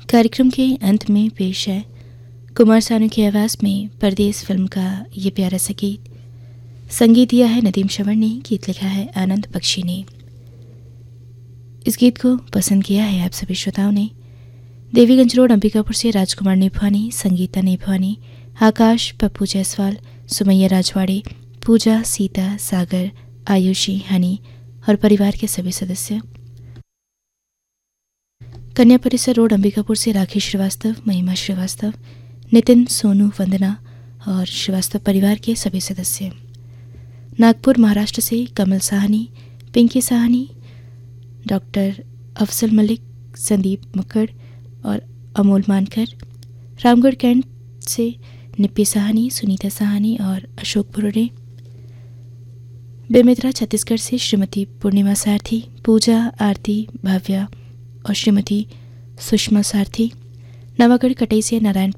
कार्यक्रम के अंत में पेश है कुमार सानू की आवाज़ में परदेस फिल्म का ये प्यारा सा गीत। संगीत दिया है नदीम श्रवण ने, गीत लिखा है आनंद बख्शी ने। इस गीत को पसंद किया है आप सभी श्रोताओं ने। देवीगंज रोड अंबिकापुर से राजकुमार नेभवानी, संगीता नेभवानी, आकाश, पप्पू जायसवाल, सुमैया राजवाड़े, पूजा, सीता, सागर, आयुषी, हनी और परिवार के सभी सदस्य। कन्या परिसर रोड अंबिकापुर से राखी श्रीवास्तव, महिमा श्रीवास्तव, नितिन, सोनू, वंदना और श्रीवास्तव परिवार के सभी सदस्य। नागपुर महाराष्ट्र से कमल साहनी, पिंकी साहनी, डॉक्टर अफजल मलिक, संदीप मक्कड़ और अमोल मानकर। रामगढ़ कैंट से निप्पी साहनी, सुनीता साहनी और अशोक बुरोड़े। बेमित्रा छत्तीसगढ़ से श्रीमती पूर्णिमा सारथी, पूजा, आरती, भाव्या और श्रीमती सुषमा सारथी। नवागढ़ कटई से नारायण